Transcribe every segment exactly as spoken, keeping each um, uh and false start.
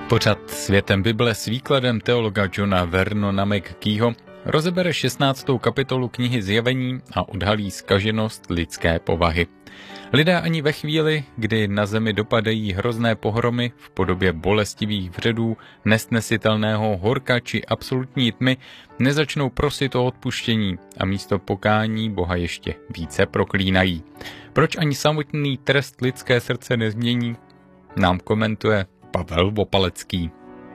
Pořad Světem Bible s výkladem teologa Johna Vernona McGeeho rozebere šestnáctou kapitolu knihy Zjevení a odhalí zkaženost lidské povahy. Lidé ani ve chvíli, kdy na zemi dopadají hrozné pohromy v podobě bolestivých vředů, nesnesitelného horka či absolutní tmy, nezačnou prosit o odpuštění a místo pokání Boha ještě více proklínají. Proč ani samotný trest lidské srdce nezmění, nám komentuje Pavel Vopalecký.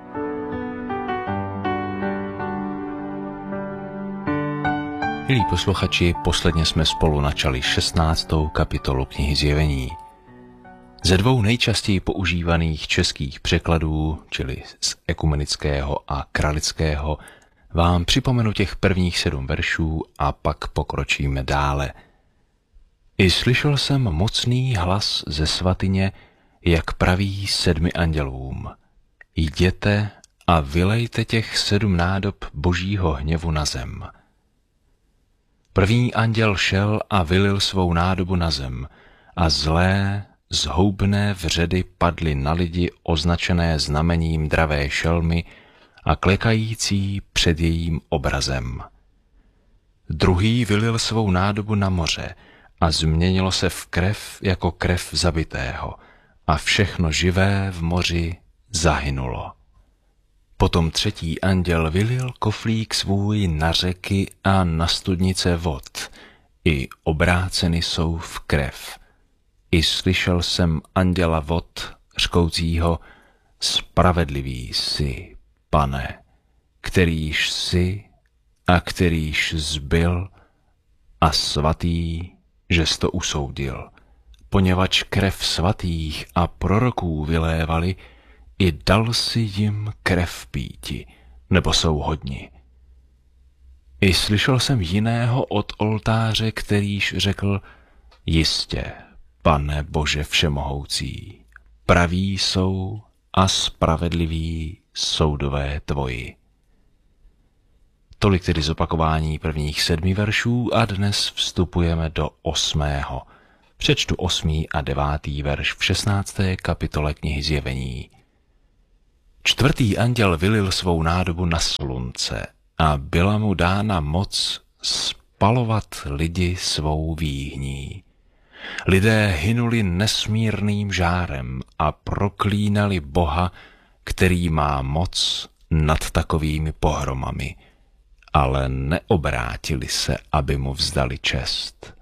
Milí posluchači, posledně jsme spolu načali šestnáctou kapitolu knihy Zjevení. Ze dvou nejčastěji používaných českých překladů, čili z ekumenického a kralického, vám připomenu těch prvních sedm veršů a pak pokročíme dále. I slyšel jsem mocný hlas ze svatyně, jak praví sedmi andělům. Jděte a vylejte těch sedm nádob božího hněvu na zem. První anděl šel a vylil svou nádobu na zem a zlé, zhoubné vředy padly na lidi označené znamením dravé šelmy a klekající před jejím obrazem. Druhý vylil svou nádobu na moře a změnilo se v krev jako krev zabitého a všechno živé v moři zahynulo. Potom třetí anděl vylil koflík svůj na řeky a na studnice vod. I obráceny jsou v krev. I slyšel jsem anděla vod řkoucího: spravedlivý jsi, Pane, kterýž jsi a kterýž zbyl, a svatý, že jsi to usoudil. Poněvadž krev svatých a proroků vylévali, i dal si jim krev píti, nebo jsou hodni. I slyšel jsem jiného od oltáře, kterýž řekl: jistě, Pane Bože všemohoucí, praví jsou a spravedliví soudové tvoji. Tolik tedy zopakování prvních sedmi veršů a dnes vstupujeme do osmého. Přečtu osmý a devátý verš v šestnácté kapitole knihy Zjevení. Čtvrtý anděl vylil svou nádobu na slunce a byla mu dána moc spalovat lidi svou výhní. Lidé hynuli nesmírným žárem a proklínali Boha, který má moc nad takovými pohromami, ale neobrátili se, aby mu vzdali čest.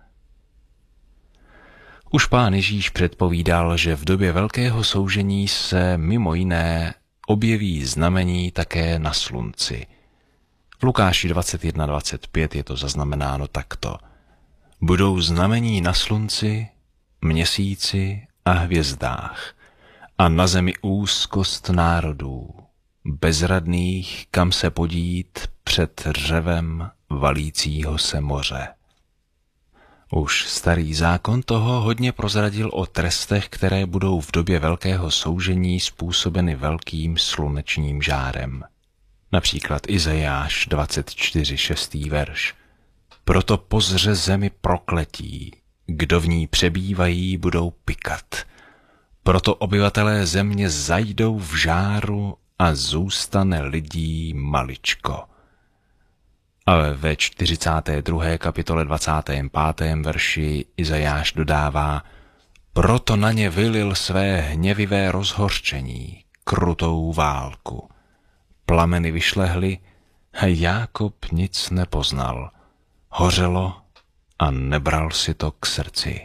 Už Pán Ježíš předpovídal, že v době velkého soužení se mimo jiné objeví znamení také na slunci. V Lukáši dvacet jedna dvacet pět je to zaznamenáno takto. Budou znamení na slunci, měsíci a hvězdách a na zemi úzkost národů, bezradných, kam se podít před řevem valícího se moře. Už starý zákon toho hodně prozradil o trestech, které budou v době velkého soužení způsobeny velkým slunečním žárem. Například Izajáš dvacet čtyři šestý verš. Proto pozře zemi prokletí, kdo v ní přebývají, budou pikat. Proto obyvatelé země zajdou v žáru a zůstane lidí maličko. Ale ve čtyřicáté druhé kapitole dvacátém pátém verši Izajáš dodává: proto na ně vylil své hněvivé rozhořčení, krutou válku. Plameny vyšlehly a Jákob nic nepoznal. Hořelo a nebral si to k srdci.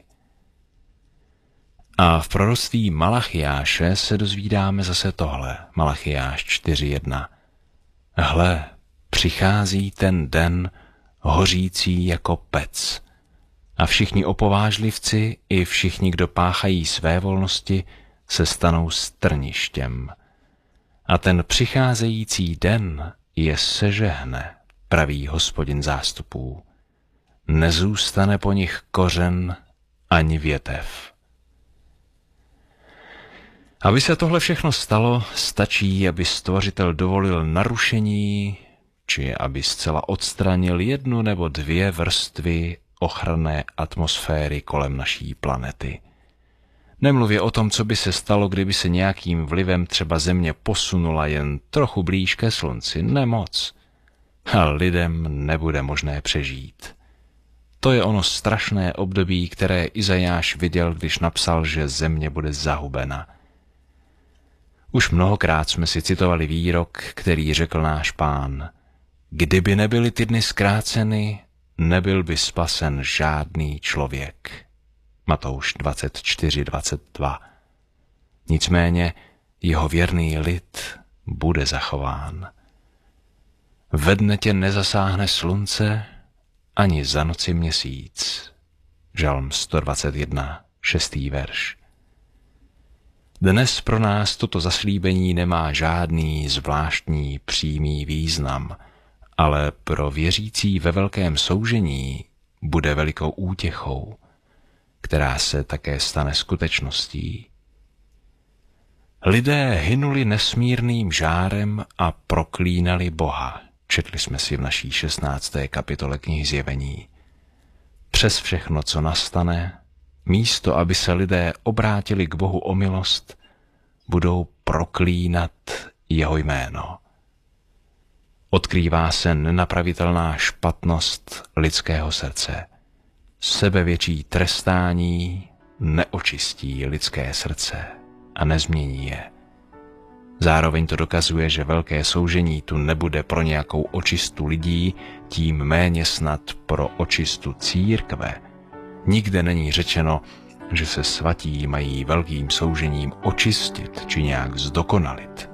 A v proroctví Malachiáše se dozvídáme zase tohle. Malachiáš čtyři jedna. Hle, přichází ten den hořící jako pec a všichni opovážlivci i všichni, kdo páchají své volnosti, se stanou strništěm. A ten přicházející den je sežehne, praví Hospodin zástupů. Nezůstane po nich kořen ani větev. Aby se tohle všechno stalo, stačí, aby Stvořitel dovolil narušení, či aby zcela odstranil jednu nebo dvě vrstvy ochranné atmosféry kolem naší planety. Nemluvě o tom, co by se stalo, kdyby se nějakým vlivem třeba země posunula jen trochu blíž ke slunci, nemoc. A lidem nebude možné přežít. To je ono strašné období, které Izajáš viděl, když napsal, že země bude zahubena. Už mnohokrát jsme si citovali výrok, který řekl náš Pán. Kdyby nebyly ty dny zkráceny, nebyl by spasen žádný člověk. Matouš dvacet čtyři dvacet dva. Nicméně jeho věrný lid bude zachován. Ve dne tě nezasáhne slunce, ani za noci měsíc. Žalm sto dvacet jedna, šestý verš. Dnes pro nás toto zaslíbení nemá žádný zvláštní přímý význam, ale pro věřící ve velkém soužení bude velikou útěchou, která se také stane skutečností. Lidé hynuli nesmírným žárem a proklínali Boha. Četli jsme si v naší šestnácté kapitole knihy Zjevení. Přes všechno, co nastane, místo, aby se lidé obrátili k Bohu o milost, budou proklínat jeho jméno. Odkrývá se nenapravitelná špatnost lidského srdce. Sebevětší trestání neočistí lidské srdce a nezmění je. Zároveň to dokazuje, že velké soužení tu nebude pro nějakou očistu lidí, tím méně snad pro očistu církve. Nikde není řečeno, že se svatí mají velkým soužením očistit či nějak zdokonalit.